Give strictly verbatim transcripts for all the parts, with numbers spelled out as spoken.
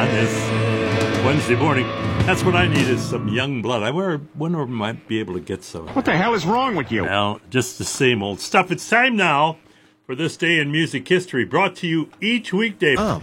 on this Wednesday morning. That's what I need is some young blood. I wonder I might be able to get some. What the hell is wrong with you? Well, just the same old stuff. It's time now for This Day in Music History, brought to you each weekday. Oh.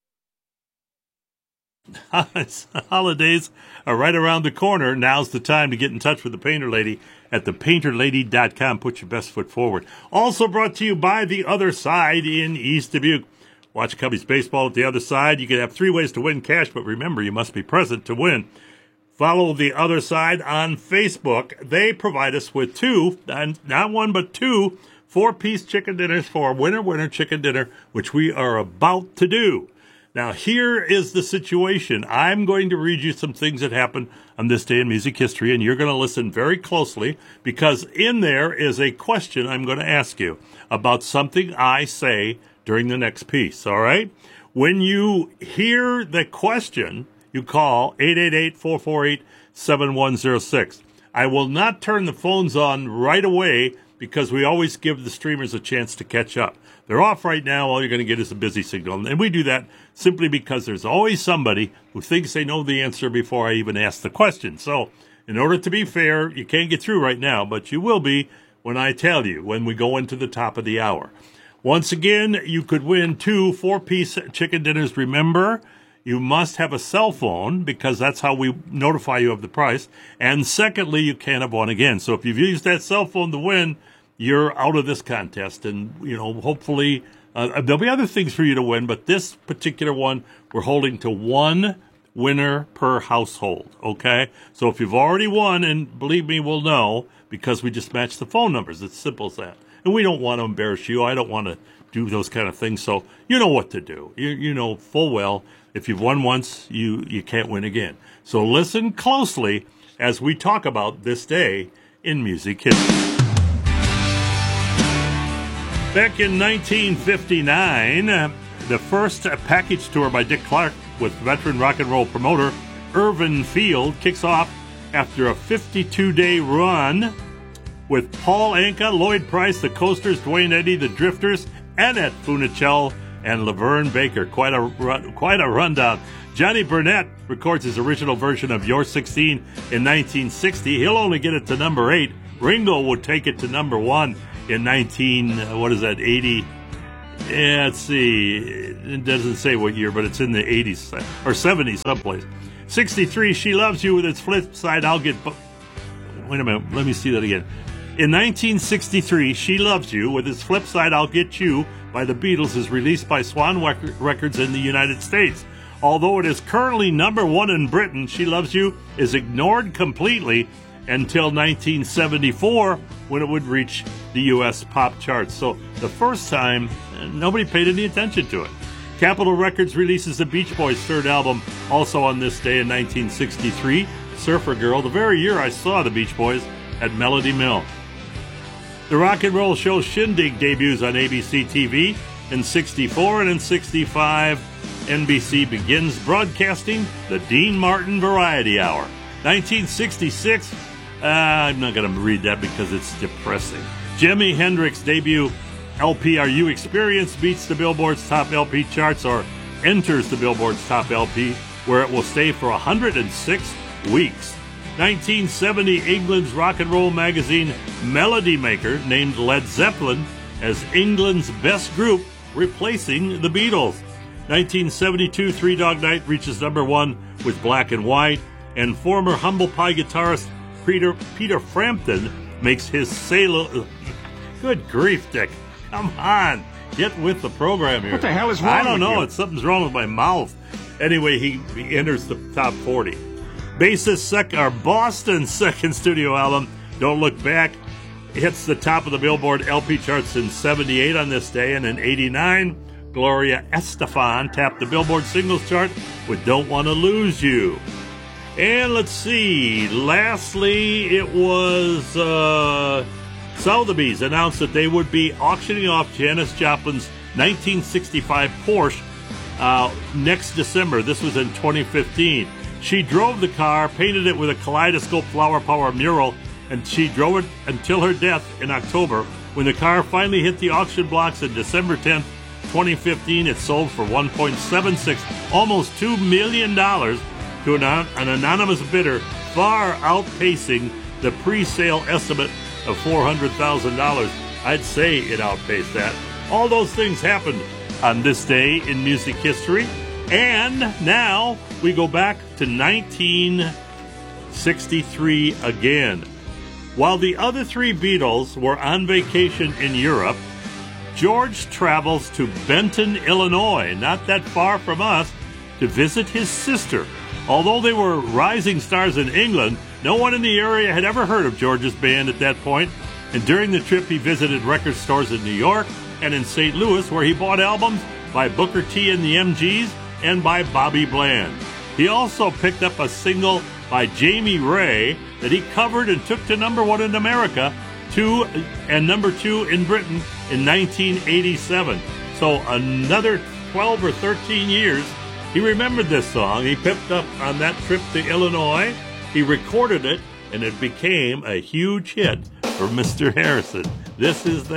Holidays are right around the corner. Now's the time to get in touch with the Painter Lady at the painter lady dot com. Put your best foot forward. Also brought to you by The Other Side in East Dubuque. Watch Cubbies baseball at The Other Side. You can have three ways to win cash, but remember, you must be present to win. Follow The Other Side on Facebook. They provide us with two, not one, but two, four-piece chicken dinners for Winner Winner Chicken Dinner, which we are about to do. Now, here is the situation. I'm going to read you some things that happened on this day in music history, and you're going to listen very closely because in there is a question I'm going to ask you about something I say during the next piece, all right? When you hear the question, you call eight eight eight, four four eight, seven one zero six. I will not turn the phones on right away because we always give the streamers a chance to catch up. They're off right now. All you're going to get is a busy signal. And we do that simply because there's always somebody who thinks they know the answer before I even ask the question. So in order to be fair, you can't get through right now, but you will be when I tell you, when we go into the top of the hour. Once again, you could win two four-piece chicken dinners. Remember, you must have a cell phone because that's how we notify you of the price. And secondly, you can't have one again. So if you've used that cell phone to win, you're out of this contest, and, you know, hopefully uh, there'll be other things for you to win, but this particular one, we're holding to one winner per household, okay? So if you've already won, and believe me, we'll know, because we just match the phone numbers. It's simple as that. And we don't want to embarrass you. I don't want to do those kind of things, so you know what to do. You, you know full well, if you've won once, you, you can't win again. So listen closely as we talk about this day in music history. Back in nineteen fifty-nine, uh, the first uh, package tour by Dick Clark with veteran rock and roll promoter Irvin Field kicks off after a fifty-two day run with Paul Anka, Lloyd Price, the Coasters, Dwayne Eddy, the Drifters, Annette Funicello, and Laverne Baker. Quite a run, quite a rundown. Johnny Burnett records his original version of You're sixteen in nineteen sixty. He'll only get it to number eight. Ringo would take it to number one in nineteen, uh, what is that, eighty? Yeah, let's see. It doesn't say what year, but it's in the eighties or seventies someplace. sixty-three, She Loves You with its flip side, I'll Get... Bu- Wait a minute, let me see that again. In nineteen sixty-three, She Loves You with its flip side, I'll Get You by the Beatles is released by Swan Records in the United States. Although it is currently number one in Britain, She Loves You is ignored completely until nineteen seventy-four, when it would reach the U S pop charts. So the first time, nobody paid any attention to it. Capitol Records releases the Beach Boys' third album, also on this day in nineteen sixty-three, Surfer Girl, the very year I saw the Beach Boys at Melody Mill. The rock and roll show Shindig debuts on A B C T V in sixty-four, and in sixty-five, N B C begins broadcasting the Dean Martin Variety Hour. nineteen sixty-six, uh, I'm not going to read that because it's depressing. Jimi Hendrix debut L P Are You Experience beats the Billboard's top L P charts, or enters the Billboard's top L P, where it will stay for one hundred six weeks. nineteen seventy, England's rock and roll magazine Melody Maker named Led Zeppelin as England's best group, replacing the Beatles. nineteen seventy-two, Three Dog Night reaches number one with Black and White, and former Humble Pie guitarist Peter Peter Frampton makes his solo. Good grief, Dick! Come on, get with the program here. What the hell is wrong? I don't with know. You? It's something's wrong with my mouth. Anyway, he, he enters the top forty. Bassist sec- our Boston's second studio album, Don't Look Back, hits the top of the Billboard L P charts in seventy-eight on this day, and in eighty-nine, Gloria Estefan tapped the Billboard singles chart with Don't Want to Lose You. And let's see, lastly, it was uh, Sotheby's announced that they would be auctioning off Janis Joplin's nineteen sixty-five Porsche uh, next December. This was in twenty fifteen. She drove the car, painted it with a kaleidoscope flower power mural, and she drove it until her death in October. When the car finally hit the auction blocks on December tenth, twenty fifteen, it sold for one point seven six, almost two million dollars to an, an anonymous bidder, far outpacing the pre-sale estimate of four hundred thousand dollars. I'd say it outpaced that. All those things happened on this day in music history. And now we go back to nineteen sixty-three again. While the other three Beatles were on vacation in Europe, George travels to Benton, Illinois, not that far from us, to visit his sister. Although they were rising stars in England, no one in the area had ever heard of George's band at that point. And during the trip, he visited record stores in New York and in Saint Louis, where he bought albums by Booker T and the M Gs and by Bobby Bland. He also picked up a single by Jamie Ray that he covered and took to number one in America, two and number two in Britain in nineteen eighty-seven. So another twelve or thirteen years, he remembered this song. He picked up on that trip to Illinois. He recorded it, and it became a huge hit for Mister Harrison. This is the